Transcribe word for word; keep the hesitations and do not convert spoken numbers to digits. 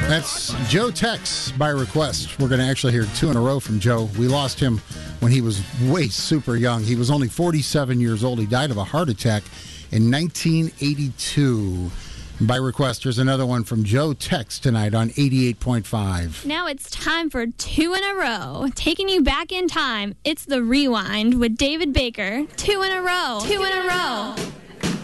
That's Joe Tex by request. We're going to actually hear two in a row from Joe. We lost him when he was way super young. He was only forty-seven years old. He died of a heart attack in nineteen eighty-two. By request, there's another one from Joe Tex tonight on eighty-eight point five. Now it's time for two in a row. Taking you back in time, it's The Rewind with David Baker. Two in a row. Two in a row.